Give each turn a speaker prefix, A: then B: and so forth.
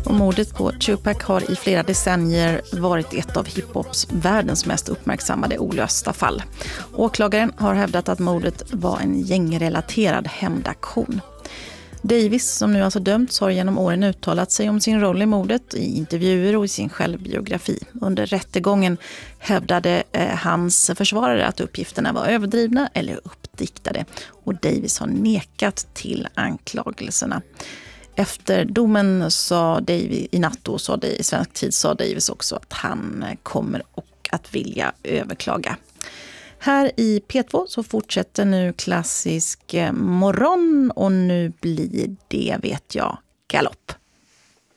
A: Och mordet på Tupac har i flera decennier varit ett av hiphops världens mest uppmärksammade olösta fall. Åklagaren har hävdat att mordet var en gängrelaterad hämndaktion. Davis, som nu alltså dömts, har genom åren uttalat sig om sin roll i mordet i intervjuer och i sin självbiografi. Under rättegången hävdade hans försvarare att uppgifterna var överdrivna eller uppdiktade, och Davis har nekat till anklagelserna. Efter domen sa Davis i natt, och sa det i svensk tid, sa Davis också att han kommer att vilja överklaga. Här i P2 så fortsätter nu klassisk morgon, och nu blir det, vet jag, galopp.